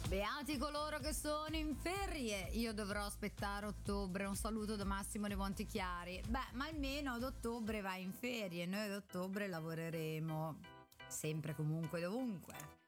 Beati coloro che sono in ferie. Io dovrò aspettare ottobre. Un saluto da Massimo dei Montichiari. Beh, ma almeno ad ottobre vai in ferie. Noi ad ottobre lavoreremo sempre, comunque, dovunque.